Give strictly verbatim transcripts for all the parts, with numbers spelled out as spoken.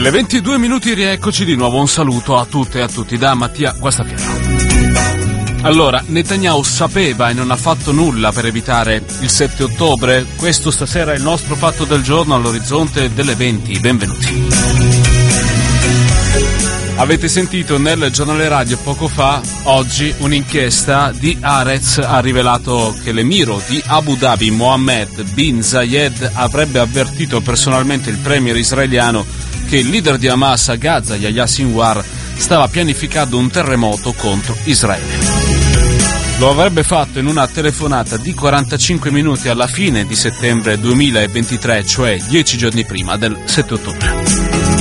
Le ventidue minuti, rieccoci di nuovo. Un saluto a tutte e a tutti da Mattia Guastapiano. Allora, Netanyahu sapeva e non ha fatto nulla per evitare il sette ottobre? Questo stasera è il nostro fatto del giorno all'orizzonte delle venti. Benvenuti. Avete sentito nel giornale radio poco fa, oggi, un'inchiesta di Haaretz ha rivelato che l'emiro di Abu Dhabi, Mohammed bin Zayed, avrebbe avvertito personalmente il premier israeliano che il leader di Hamas a Gaza, Yahya Sinwar, stava pianificando un terremoto contro Israele. Lo avrebbe fatto in una telefonata di quarantacinque minuti alla fine di settembre duemilaventitré, cioè dieci giorni prima del sette ottobre.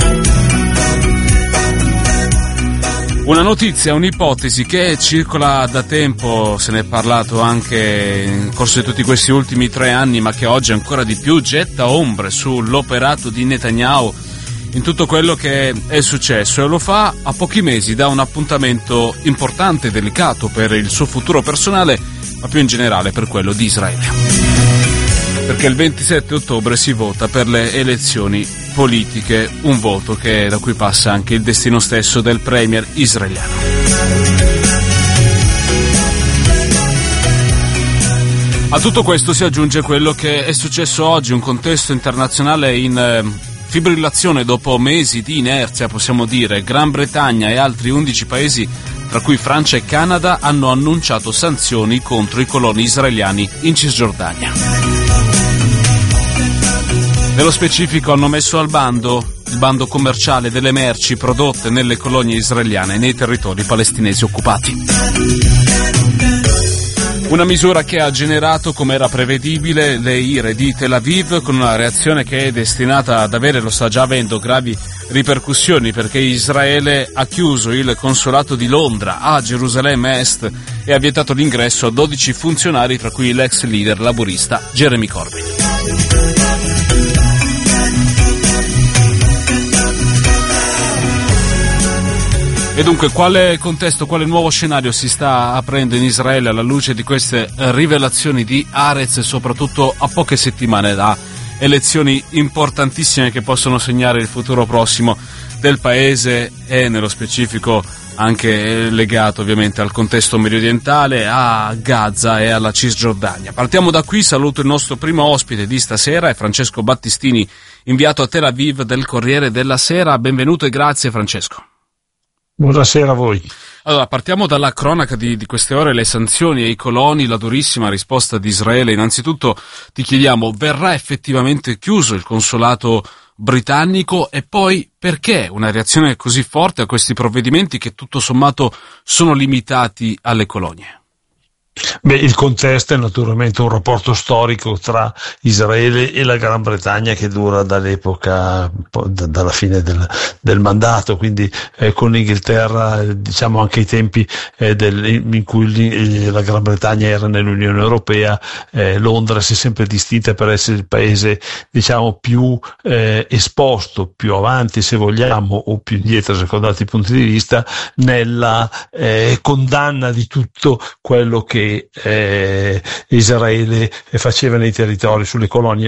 Una notizia, un'ipotesi che circola da tempo, se ne è parlato anche nel corso di tutti questi ultimi tre anni, ma che oggi ancora di più getta ombre sull'operato di Netanyahu in tutto quello che è successo, e lo fa a pochi mesi da un appuntamento importante e delicato per il suo futuro personale, ma più in generale per quello di Israele. Perché il ventisette ottobre si vota per le elezioni politiche, un voto che da cui passa anche il destino stesso del premier israeliano. A tutto questo si aggiunge quello che è successo oggi, un contesto internazionale in eh, fibrillazione dopo mesi di inerzia, possiamo dire. Gran Bretagna e altri undici paesi, tra cui Francia e Canada, hanno annunciato sanzioni contro i coloni israeliani in Cisgiordania. Nello specifico hanno messo al bando il bando commerciale delle merci prodotte nelle colonie israeliane nei territori palestinesi occupati. Una misura che ha generato, come era prevedibile, le ire di Tel Aviv, con una reazione che è destinata ad avere, lo sta già avendo, gravi ripercussioni, perché Israele ha chiuso il consolato di Londra a Gerusalemme Est e ha vietato l'ingresso a dodici funzionari, tra cui l'ex leader laburista Jeremy Corbyn. E dunque, quale contesto, quale nuovo scenario si sta aprendo in Israele alla luce di queste rivelazioni di Haaretz, e soprattutto a poche settimane da elezioni importantissime che possono segnare il futuro prossimo del paese, e nello specifico anche legato ovviamente al contesto mediorientale, a Gaza e alla Cisgiordania. Partiamo da qui. Saluto il nostro primo ospite di stasera, è Francesco Battistini, inviato a Tel Aviv del Corriere della Sera. Benvenuto e grazie, Francesco. Buonasera a voi. Allora, partiamo dalla cronaca di, di queste ore, le sanzioni ai coloni, la durissima risposta di Israele. Innanzitutto ti chiediamo, verrà effettivamente chiuso il consolato britannico, e poi perché una reazione così forte a questi provvedimenti che tutto sommato sono limitati alle colonie? Beh, il contesto è naturalmente un rapporto storico tra Israele e la Gran Bretagna che dura dall'epoca, d- dalla fine del, del mandato, quindi eh, con l'Inghilterra, eh, diciamo anche ai tempi eh, del, in cui la Gran Bretagna era nell'Unione Europea, eh, Londra si è sempre distinta per essere il paese, diciamo, più eh, esposto, più avanti se vogliamo, o più indietro secondo altri punti di vista, nella eh, condanna di tutto quello che Eh, Israele faceva nei territori, sulle colonie.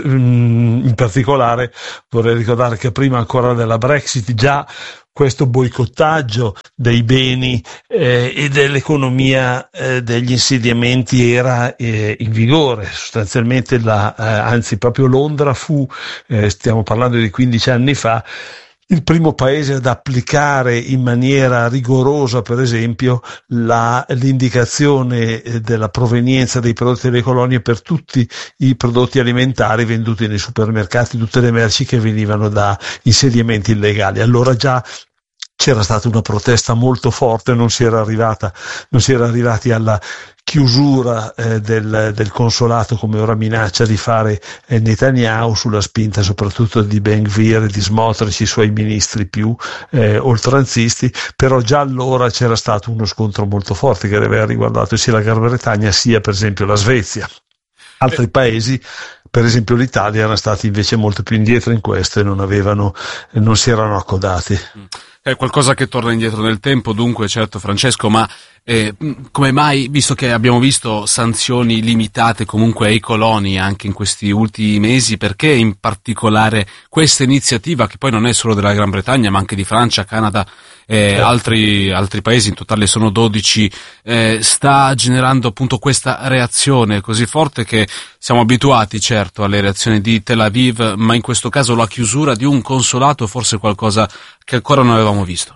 In particolare vorrei ricordare che prima ancora della Brexit già questo boicottaggio dei beni eh, e dell'economia eh, degli insediamenti era eh, in vigore. Sostanzialmente la, eh, anzi proprio Londra fu, eh, stiamo parlando di quindici anni fa, il primo paese ad applicare in maniera rigorosa, per esempio, la, l'indicazione della provenienza dei prodotti delle colonie per tutti i prodotti alimentari venduti nei supermercati, tutte le merci che venivano da insediamenti illegali. Allora già c'era stata una protesta molto forte, non si era arrivata, non si era arrivati alla chiusura eh, del, del consolato, come ora minaccia di fare eh, Netanyahu, sulla spinta soprattutto di Ben Gvir e di Smotrich, i suoi ministri più eh, oltranzisti. Però già allora c'era stato uno scontro molto forte che aveva riguardato sia la Gran Bretagna sia per esempio la Svezia. Altri eh. paesi, per esempio l'Italia, erano stati invece molto più indietro in questo e non avevano, non si erano accodati. Mm. È qualcosa che torna indietro nel tempo, dunque, certo, Francesco, ma eh, come mai, visto che abbiamo visto sanzioni limitate comunque ai coloni anche in questi ultimi mesi, perché in particolare questa iniziativa, che poi non è solo della Gran Bretagna ma anche di Francia, Canada e certo. altri, altri paesi, in totale sono dodici, eh, sta generando appunto questa reazione così forte che siamo abituati certo alle reazioni di Tel Aviv, ma in questo caso la chiusura di un consolato è forse qualcosa che ancora non avevamo visto.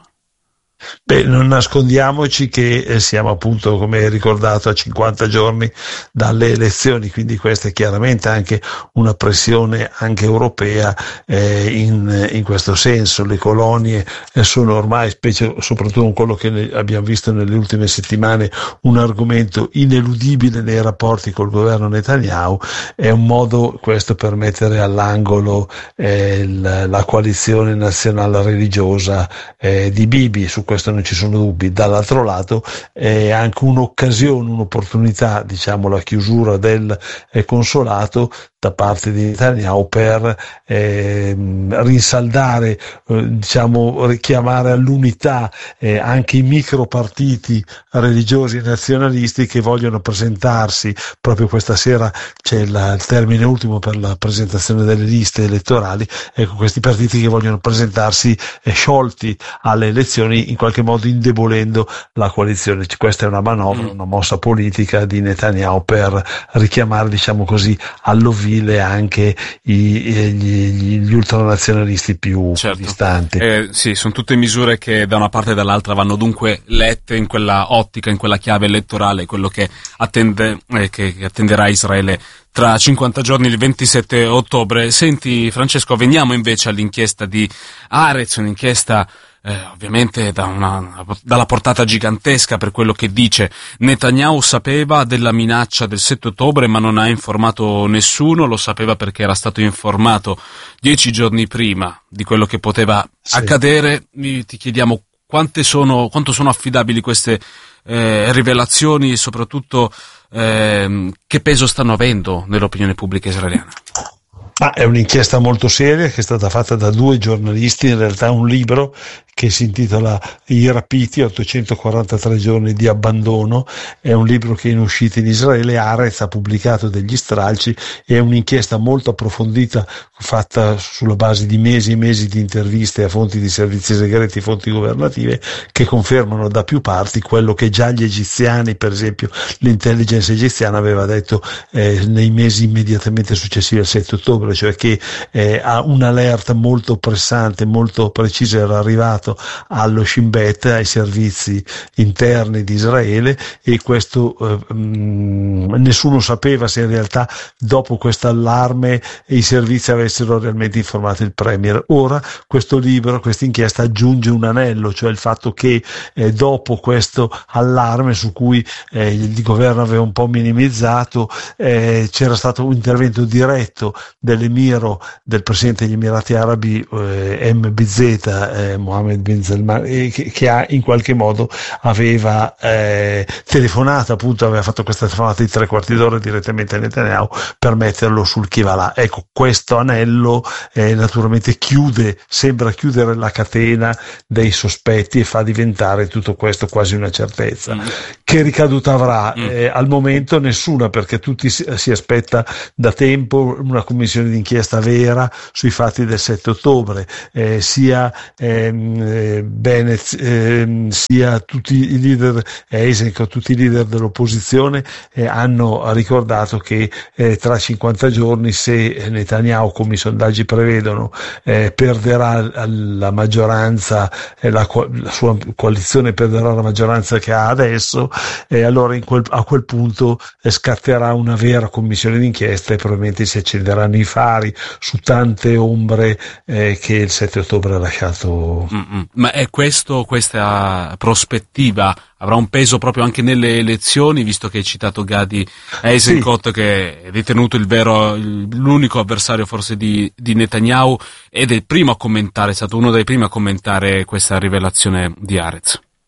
Beh, non nascondiamoci che eh, siamo appunto, come hai ricordato, a cinquanta giorni dalle elezioni, quindi questa è chiaramente anche una pressione anche europea eh, in, in questo senso. Le colonie eh, sono ormai, specie soprattutto con quello che ne, abbiamo visto nelle ultime settimane, un argomento ineludibile nei rapporti col governo Netanyahu. È un modo questo per mettere all'angolo eh, la, la coalizione nazionale religiosa eh, di Bibi. Su questo non ci sono dubbi. Dall'altro lato è anche un'occasione, un'opportunità, diciamo, la chiusura del eh, consolato da parte di Netanyahu per eh, rinsaldare, eh, diciamo, richiamare all'unità eh, anche i micropartiti religiosi e nazionalisti che vogliono presentarsi. Proprio questa sera c'è il, il termine ultimo per la presentazione delle liste elettorali. Ecco, questi partiti che vogliono presentarsi eh, sciolti alle elezioni, in qualche modo indebolendo la coalizione. Questa è una manovra, una mossa politica di Netanyahu per richiamare, diciamo così, all'ovvio anche i, gli, gli ultranazionalisti più certo. distanti. Eh, sì, sono tutte misure che da una parte e dall'altra vanno dunque lette in quella ottica, in quella chiave elettorale, quello che, attende, eh, che, che attenderà Israele tra cinquanta giorni, il ventisette ottobre. Senti Francesco, veniamo invece all'inchiesta di Haaretz, un'inchiesta Eh, ovviamente da una, dalla portata gigantesca per quello che dice. Netanyahu sapeva della minaccia del sette ottobre ma non ha informato nessuno, lo sapeva perché era stato informato dieci giorni prima di quello che poteva sì. accadere. Ti chiediamo quante sono, quanto sono affidabili queste eh, rivelazioni e soprattutto eh, che peso stanno avendo nell'opinione pubblica israeliana. Ah, è un'inchiesta molto seria che è stata fatta da due giornalisti, in realtà un libro che si intitola I rapiti, ottocentoquarantatré giorni di abbandono, è un libro che è in uscita in Israele. Haaretz ha pubblicato degli stralci, è un'inchiesta molto approfondita fatta sulla base di mesi e mesi di interviste a fonti di servizi segreti, fonti governative, che confermano da più parti quello che già gli egiziani, per esempio l'intelligence egiziana, aveva detto eh, nei mesi immediatamente successivi al sette ottobre, cioè che eh, a un'allerta molto pressante, molto precisa era arrivato allo Shin Bet, ai servizi interni di Israele, e questo eh, mh, nessuno sapeva se in realtà dopo questo allarme i servizi avessero realmente informato il Premier. Ora questo libro, questa inchiesta aggiunge un anello, cioè il fatto che eh, dopo questo allarme su cui eh, il governo aveva un po' minimizzato, eh, c'era stato un intervento diretto dell'emiro, del presidente degli Emirati Arabi eh, M B Z, eh, Mohammed bin Salman, eh, che, che ha in qualche modo aveva eh, telefonato, appunto aveva fatto questa telefonata di tre quarti d'ora direttamente a Netanyahu per metterlo sul chi va là. Ecco, questo anello eh, naturalmente chiude, sembra chiudere la catena dei sospetti e fa diventare tutto questo quasi una certezza. Mm. Che ricaduta avrà? Mm. Eh, al momento nessuna, perché tutti si, si aspetta da tempo una commissione d'inchiesta vera sui fatti del sette ottobre, eh, sia ehm, eh, Bennett, eh, sia tutti i leader, eh, Eisenhower, tutti i leader dell'opposizione eh, hanno ricordato che eh, tra cinquanta giorni, se Netanyahu, come i sondaggi prevedono, eh, perderà la maggioranza, eh, la, la sua coalizione perderà la maggioranza che ha adesso, eh, allora in quel, a quel punto eh, scatterà una vera commissione d'inchiesta e probabilmente si accenderanno i fari su tante ombre eh, che il sette ottobre ha lasciato. Mm-mm. Ma è questo, questa prospettiva avrà un peso proprio anche nelle elezioni, visto che hai citato Gadi Eisenkot, sì, che è ritenuto il vero, l'unico avversario forse di, di Netanyahu, ed è il primo a commentare, è stato uno dei primi a commentare questa rivelazione di Haaretz.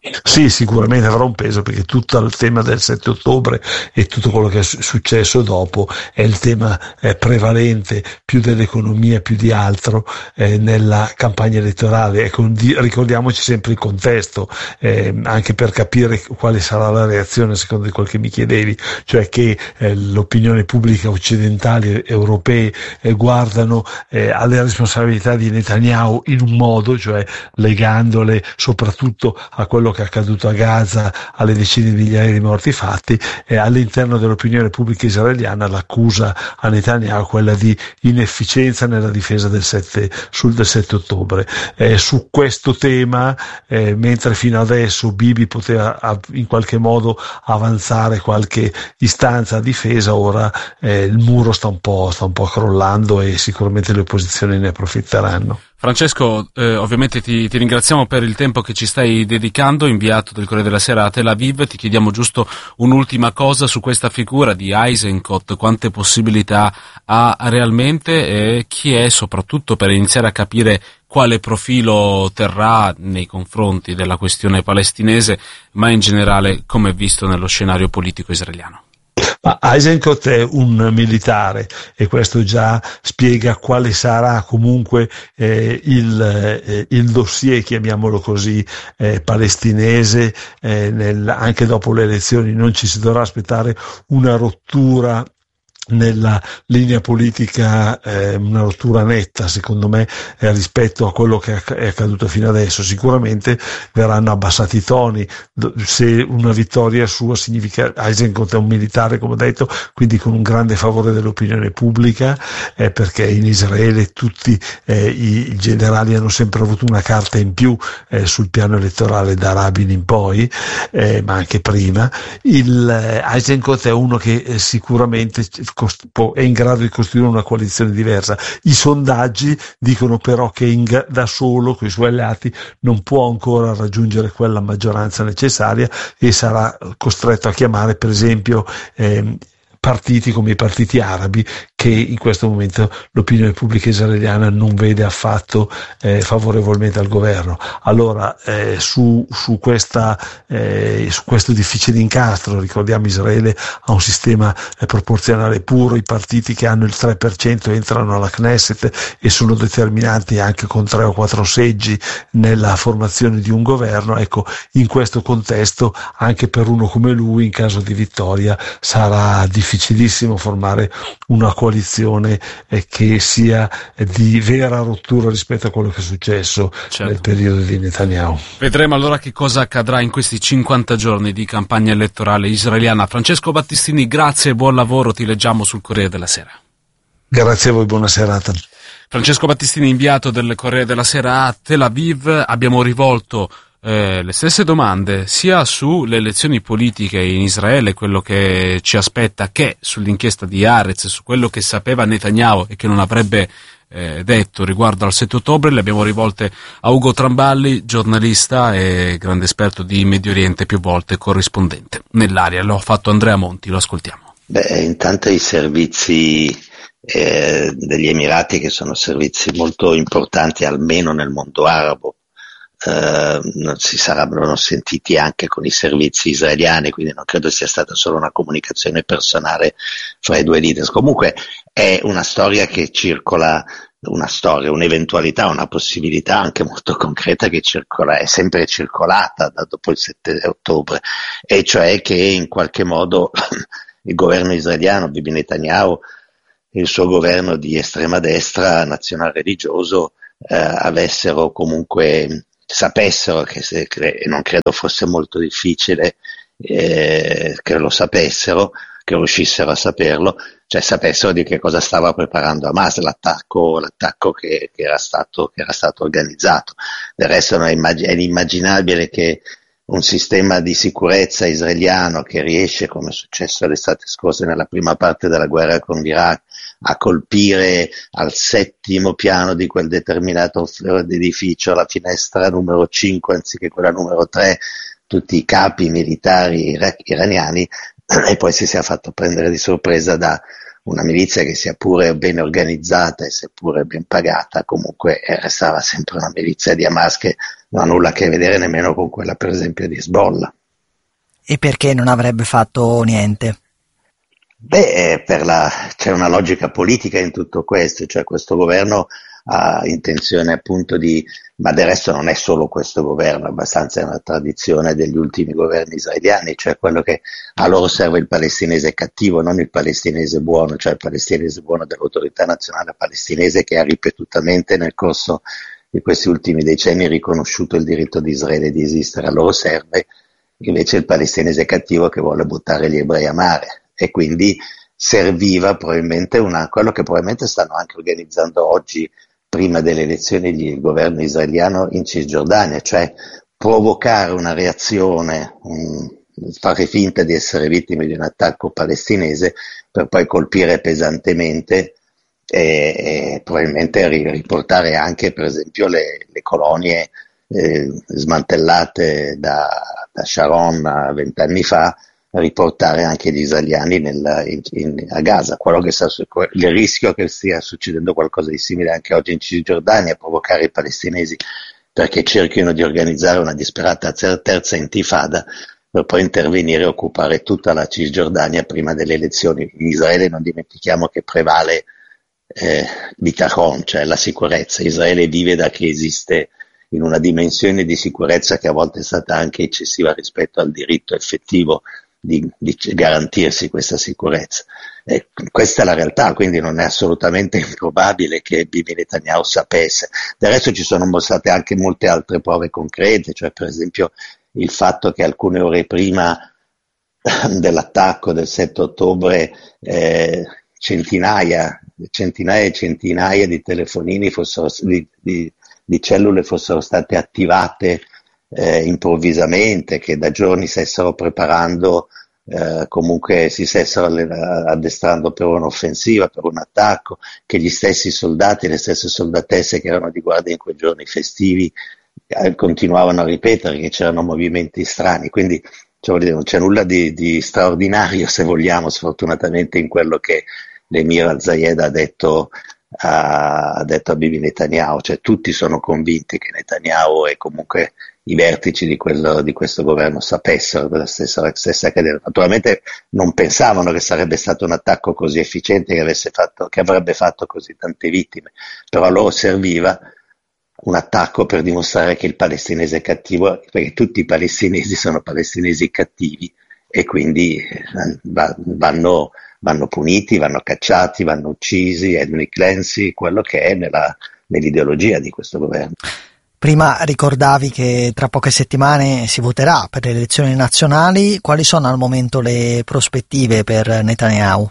Sì, sicuramente avrà un peso, perché tutto il tema del sette ottobre e tutto quello che è successo dopo è il tema eh, prevalente, più dell'economia, più di altro, eh, nella campagna elettorale. Ecco, di, ricordiamoci sempre il contesto, eh, anche per capire quale sarà la reazione, secondo quel che mi chiedevi, cioè che eh, l'opinione pubblica occidentale, europee, eh, guardano eh, alle responsabilità di Netanyahu in un modo, cioè legandole soprattutto a quello che è accaduto a Gaza, alle decine di migliaia di morti fatti, e all'interno dell'opinione pubblica israeliana l'accusa a Netanyahu quella di inefficienza nella difesa del sette, sul del sette ottobre. Eh, su questo tema, eh, mentre fino adesso Bibi poteva a, in qualche modo avanzare qualche istanza a difesa, ora eh, il muro sta un po', sta un po' crollando e sicuramente le opposizioni ne approfitteranno. Francesco, eh, ovviamente ti, ti ringraziamo per il tempo che ci stai dedicando, inviato del Corriere della Sera a Tel Aviv. Ti chiediamo giusto un'ultima cosa su questa figura di Eisenkot, quante possibilità ha realmente e chi è, soprattutto per iniziare a capire quale profilo terrà nei confronti della questione palestinese, ma in generale come è visto nello scenario politico israeliano. Ma Eisenkot è un militare e questo già spiega quale sarà comunque eh, il, eh, il dossier, chiamiamolo così, eh, palestinese, eh, nel, anche dopo le elezioni. Non ci si dovrà aspettare una rottura nella linea politica, eh, una rottura netta secondo me eh, rispetto a quello che è accaduto fino adesso. Sicuramente verranno abbassati i toni se una vittoria sua significa. Eisenkot è un militare, come ho detto, quindi con un grande favore dell'opinione pubblica, eh, perché in Israele tutti eh, i, i generali hanno sempre avuto una carta in più eh, sul piano elettorale da Rabin in poi, eh, ma anche prima. Il eh, Eisenkot è uno che eh, sicuramente è in grado di costruire una coalizione diversa. I sondaggi dicono però che in, da solo, con i suoi alleati, non può ancora raggiungere quella maggioranza necessaria e sarà costretto a chiamare, per esempio, eh, partiti come i partiti arabi, che in questo momento l'opinione pubblica israeliana non vede affatto eh, favorevolmente al governo. Allora eh, su, su, questa, eh, su questo difficile incastro, ricordiamo, Israele ha un sistema eh, proporzionale puro, i partiti che hanno il tre per cento entrano alla Knesset e sono determinanti anche con tre o quattro seggi nella formazione di un governo. Ecco, in questo contesto anche per uno come lui, in caso di vittoria, sarà difficilissimo formare una coalizione eh, che sia eh, di vera rottura rispetto a quello che è successo certo. nel periodo di Netanyahu. Vedremo allora che cosa accadrà in questi cinquanta giorni di campagna elettorale israeliana. Francesco Battistini, grazie e buon lavoro, ti leggiamo sul Corriere della Sera. Grazie a voi, buona serata. Francesco Battistini, inviato del Corriere della Sera a Tel Aviv. Abbiamo rivolto Eh, le stesse domande sia sulle elezioni politiche in Israele, quello che ci aspetta, che sull'inchiesta di Haaretz, su quello che sapeva Netanyahu e che non avrebbe eh, detto riguardo al sette ottobre. Le abbiamo rivolte a Ugo Tramballi, giornalista e grande esperto di Medio Oriente, più volte corrispondente nell'area. Lo ha fatto Andrea Monti, lo ascoltiamo. Beh, intanto i servizi eh, degli Emirati, che sono servizi molto importanti almeno nel mondo arabo, Uh, non si sarebbero sentiti anche con i servizi israeliani, quindi non credo sia stata solo una comunicazione personale fra i due leaders. Comunque è una storia che circola, una storia, un'eventualità, una possibilità anche molto concreta che circola, è sempre circolata da dopo il sette ottobre, e cioè che in qualche modo il governo israeliano, Bibi Netanyahu, il suo governo di estrema destra nazional religioso eh, avessero comunque sapessero che se, e non credo fosse molto difficile eh, che lo sapessero, che riuscissero a saperlo, cioè sapessero di che cosa stava preparando Hamas, l'attacco, l'attacco che, che era stato, che era stato organizzato. Del resto è, immag- è inimmaginabile che un sistema di sicurezza israeliano che riesce, come è successo l'estate scorsa nella prima parte della guerra con l'Iraq, a colpire al settimo piano di quel determinato edificio, la finestra numero cinque anziché quella numero tre, tutti i capi militari iraniani, e poi si sia fatto prendere di sorpresa da una milizia che sia pure ben organizzata e seppure ben pagata, comunque restava sempre una milizia di Hamas che non ha nulla a che vedere nemmeno con quella per esempio di Hezbollah. E perché non avrebbe fatto niente? Beh, per la, c'è una logica politica in tutto questo, cioè questo governo ha intenzione appunto di, ma del resto non è solo questo governo, è abbastanza una tradizione degli ultimi governi israeliani, cioè quello che a loro serve il palestinese cattivo, non il palestinese buono, cioè il palestinese buono dell'autorità nazionale palestinese che ha ripetutamente nel corso di questi ultimi decenni riconosciuto il diritto di Israele di esistere, a loro serve invece il palestinese cattivo che vuole buttare gli ebrei a mare. E quindi serviva probabilmente una, quello che probabilmente stanno anche organizzando oggi, prima delle elezioni, il governo israeliano in Cisgiordania, cioè provocare una reazione, um, fare finta di essere vittime di un attacco palestinese per poi colpire pesantemente e, e probabilmente riportare anche per esempio le, le colonie eh, smantellate da, da Sharon vent'anni fa, riportare anche gli israeliani nel, in, in, a Gaza, quello che sta, il rischio che stia succedendo qualcosa di simile anche oggi in Cisgiordania, provocare i palestinesi perché cerchino di organizzare una disperata terza intifada per poi intervenire e occupare tutta la Cisgiordania prima delle elezioni. In Israele non dimentichiamo che prevale eh, bitachon, cioè la sicurezza. Israele vive da che esiste in una dimensione di sicurezza che a volte è stata anche eccessiva rispetto al diritto effettivo Di, di garantirsi questa sicurezza. E questa è la realtà, quindi non è assolutamente improbabile che Bibi Netanyahu sapesse. Del resto ci sono state anche molte altre prove concrete, cioè per esempio il fatto che alcune ore prima dell'attacco del sette ottobre eh, centinaia, centinaia e centinaia di telefonini fossero, di, di, di cellule fossero state attivate Eh, improvvisamente, che da giorni stessero preparando, eh, comunque si stessero addestrando per un'offensiva, per un attacco, che gli stessi soldati, le stesse soldatesse che erano di guardia in quei giorni festivi eh, continuavano a ripetere che c'erano movimenti strani, quindi cioè, non c'è nulla di, di straordinario, se vogliamo, sfortunatamente in quello che l'Emir al-Zayed ha detto ha, ha detto a Bibi Netanyahu, cioè tutti sono convinti che Netanyahu e comunque i vertici di, quello, di questo governo sapessero della stessa, stessa accadere. Naturalmente non pensavano che sarebbe stato un attacco così efficiente che, avesse fatto, che avrebbe fatto così tante vittime, però a loro serviva un attacco per dimostrare che il palestinese è cattivo, perché tutti i palestinesi sono palestinesi cattivi e quindi vanno, vanno puniti, vanno cacciati, vanno uccisi, ethnic cleansing, quello che è nella, nell'ideologia di questo governo. Prima ricordavi che tra poche settimane si voterà per le elezioni nazionali. Quali sono al momento le prospettive per Netanyahu?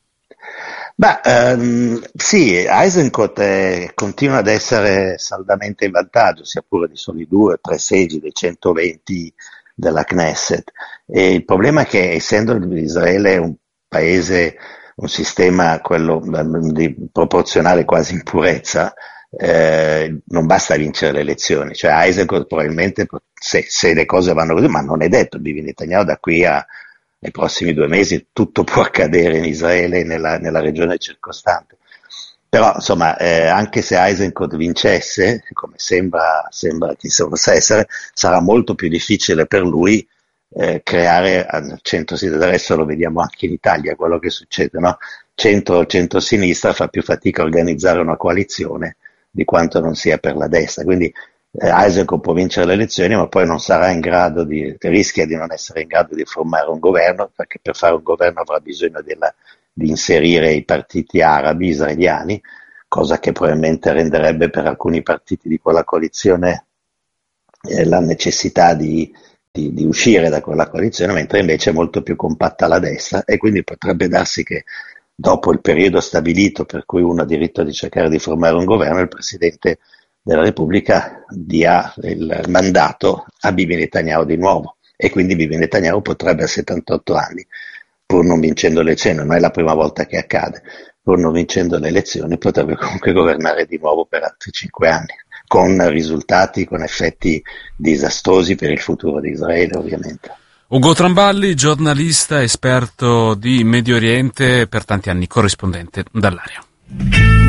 Beh, ehm, sì, Eisenkot eh, continua ad essere saldamente in vantaggio, sia pure di soli due o tre seggi dei centoventi della Knesset. E il problema è che, essendo Israele un paese, un sistema quello di proporzionale quasi in purezza, Eh, non basta vincere le elezioni, cioè Eisenkot probabilmente se, se le cose vanno così, ma non è detto, Bibi Netanyahu da qui a, ai prossimi due mesi tutto può accadere in Israele e nella, nella regione circostante, però insomma eh, anche se Eisenkot vincesse, come sembra, sembra che possa essere, sarà molto più difficile per lui eh, creare al centro-sinistra. Adesso lo vediamo anche in Italia quello che succede, no? Centro, centro-sinistra fa più fatica a organizzare una coalizione di quanto non sia per la destra, quindi eh, Eisenkot può vincere le elezioni ma poi non sarà in grado di, rischia di non essere in grado di formare un governo, perché per fare un governo avrà bisogno della, di inserire i partiti arabi israeliani, cosa che probabilmente renderebbe per alcuni partiti di quella coalizione eh, la necessità di, di, di uscire da quella coalizione, mentre invece è molto più compatta la destra, e quindi potrebbe darsi che dopo il periodo stabilito per cui uno ha diritto di cercare di formare un governo, il Presidente della Repubblica dia il mandato a Bibi Netanyahu di nuovo, e quindi Bibi Netanyahu potrebbe a settantotto anni, pur non vincendo le elezioni, non è la prima volta che accade, pur non vincendo le elezioni potrebbe comunque governare di nuovo per altri cinque anni, con risultati, con effetti disastrosi per il futuro di Israele ovviamente. Ugo Tramballi, giornalista, esperto di Medio Oriente, per tanti anni corrispondente dall'area.